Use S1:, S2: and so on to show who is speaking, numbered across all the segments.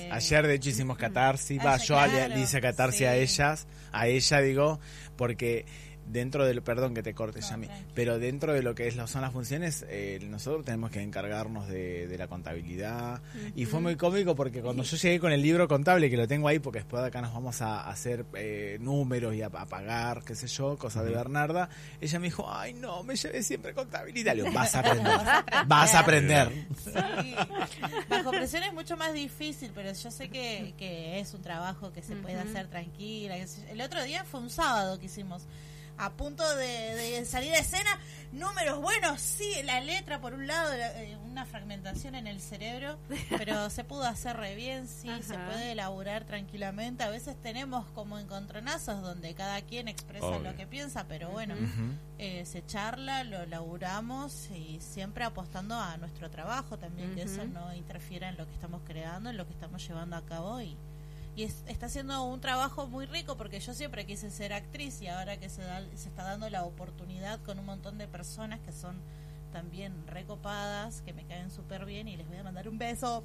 S1: Ayer de hecho hicimos catarsis, yo
S2: claro,
S1: le hice catarsis a ella digo, porque dentro del, perdón que te corte, Yami, pero dentro de lo que son las funciones, nosotros tenemos que encargarnos de la contabilidad, y fue muy cómico porque cuando yo llegué con el libro contable, que lo tengo ahí porque después de acá nos vamos a hacer números y a pagar, qué sé yo, cosas de Bernarda, ella me dijo, ay no, me llevé siempre contabilidad. Le digo, vas a aprender.
S2: Sí. Bajo presión es mucho más difícil, pero yo sé que es un trabajo que se puede hacer tranquila. El otro día fue un sábado que hicimos, a punto de salir a escena, números buenos, sí, la letra por un lado, una fragmentación en el cerebro, pero se pudo hacer re bien, sí, se puede elaborar tranquilamente. A veces tenemos como encontronazos donde cada quien expresa lo que piensa, pero bueno, se charla, lo elaboramos y siempre apostando a nuestro trabajo también, que eso no interfiera en lo que estamos creando, en lo que estamos llevando a cabo, y está haciendo un trabajo muy rico, porque yo siempre quise ser actriz y ahora que se está dando la oportunidad con un montón de personas que son también recopadas, que me caen súper bien y les voy a mandar un beso.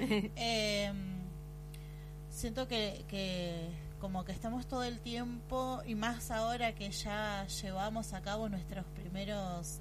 S2: Siento que como que estamos todo el tiempo, y más ahora que ya llevamos a cabo nuestros primeros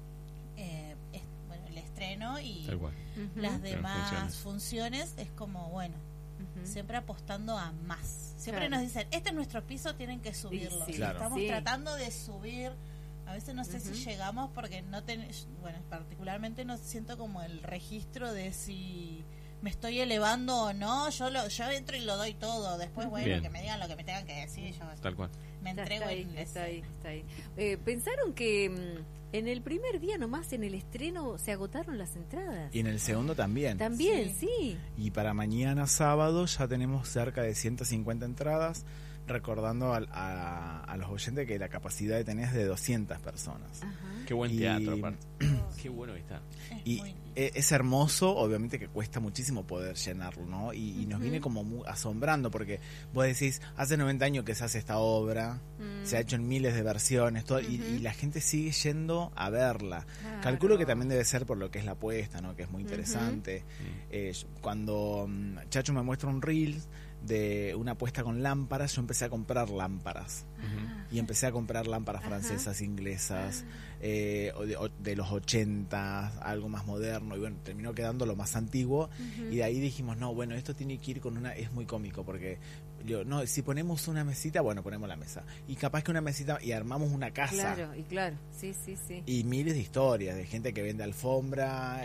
S2: el estreno y las demás funciones, es como bueno, siempre apostando a más. Siempre nos dicen, este es nuestro piso, tienen que subirlo. Estamos tratando de subir. A veces no sé si llegamos porque particularmente no siento como el registro de si me estoy elevando o no. Yo entro y lo doy todo. Después, que me digan lo que me tengan que decir. Yo
S3: tal cual.
S2: Me entrego.
S4: Está ahí. ¿Pensaron que en el primer día nomás, en el estreno, se agotaron las entradas?
S1: Y en el segundo también.
S4: También, sí.
S1: Y para mañana sábado ya tenemos cerca de 150 entradas, recordando a los oyentes que la capacidad de tener es de 200 personas.
S3: Qué buen teatro, aparte. Qué bueno que está.
S1: Y es hermoso, obviamente que cuesta muchísimo poder llenarlo, ¿no? Y nos viene como asombrando, porque vos decís, hace 90 años que se hace esta obra, se ha hecho en miles de versiones, todo, y la gente sigue yendo a verla. Claro. Calculo que también debe ser por lo que es la apuesta, ¿no? Que es muy interesante. Cuando Chacho me muestra un reel de una apuesta con lámparas, yo empecé a comprar lámparas. Y empecé a comprar lámparas francesas, inglesas, de los 80, algo más moderno, y bueno, terminó quedando lo más antiguo, y de ahí dijimos, no, bueno, esto tiene que ir con es muy cómico, porque no, si ponemos una mesita, bueno, ponemos la mesa, y capaz que una mesita, y armamos una casa.
S4: Claro, sí.
S1: Y miles de historias, de gente que vende alfombra,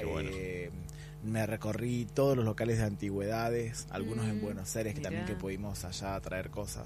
S1: me recorrí todos los locales de antigüedades, algunos en Buenos Aires, que también que pudimos allá traer cosas.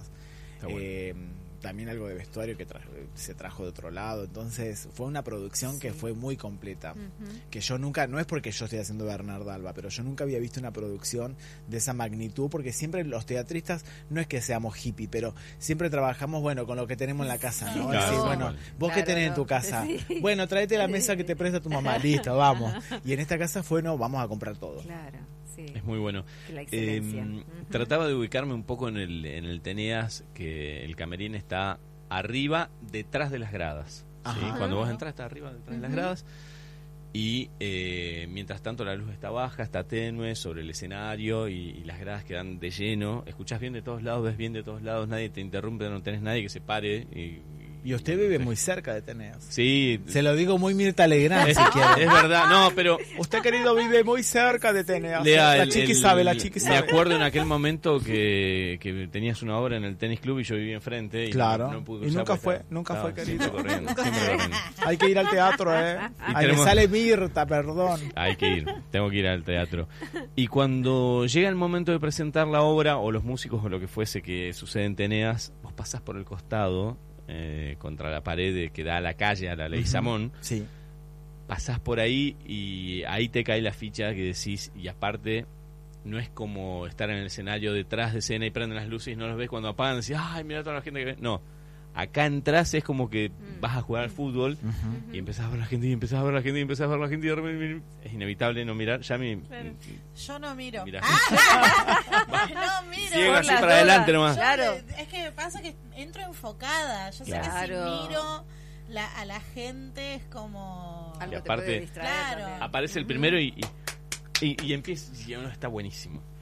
S1: También algo de vestuario que se trajo de otro lado. Entonces fue una producción que fue muy completa, que yo nunca, no es porque yo estoy haciendo Bernarda Alba, pero yo nunca había visto una producción de esa magnitud, porque siempre los teatristas no es que seamos hippie, pero siempre trabajamos con lo que tenemos en la casa, ¿no?
S3: Claro.
S1: Decir, vos qué tenés en tu casa, bueno, tráete la mesa que te presta tu mamá, listo, vamos. Y en esta casa vamos a comprar todo.
S4: Claro. Sí.
S3: Es muy bueno.
S4: La excelencia.
S3: Trataba de ubicarme un poco en el Teneas, que el camerín está arriba, detrás de las gradas. ¿Sí? Cuando vos entras, está arriba, detrás de las gradas. Y mientras tanto la luz está baja, está tenue sobre el escenario, y las gradas quedan de lleno. Escuchás bien de todos lados, ves bien de todos lados, nadie te interrumpe, no tenés nadie que se pare.
S1: Y usted vive muy cerca de Teneas.
S3: Sí.
S1: Se lo digo muy Mirta Legrand, si quiere.
S3: Es verdad, no, pero...
S1: Usted, querido, vive muy cerca de Teneas.
S3: La
S1: chiqui sabe.
S3: Me acuerdo en aquel momento que tenías una obra en el tenis club y yo vivía enfrente. Y
S1: claro.
S3: No pude
S1: y nunca fue, querido.
S3: Siempre corriendo.
S1: Hay que ir al teatro, Ahí me sale Mirta, perdón.
S3: Hay que ir, tengo que ir al teatro. Y cuando llega el momento de presentar la obra, o los músicos, o lo que fuese que sucede en Teneas, vos pasás por el costado... contra la pared que da a la calle, a la Leguizamón, pasás por ahí y ahí te cae la ficha que decís, y aparte no es como estar en el escenario detrás de escena y prenden las luces y no los ves, cuando apagan decís, ay, mira toda la gente que ve. No, acá entras, es como que vas a jugar al fútbol y empezás a ver la gente, y empezás a ver la gente, y empezás a ver la gente, y de repente es inevitable no mirar. Ya
S2: yo no miro.
S3: No miro. Ciega así para adelante nomás.
S2: Claro. Es que me pasa que entro enfocada. Yo sé que si miro a la gente es como...
S3: Y aparte, aparece el primero y empieza, y uno está buenísimo.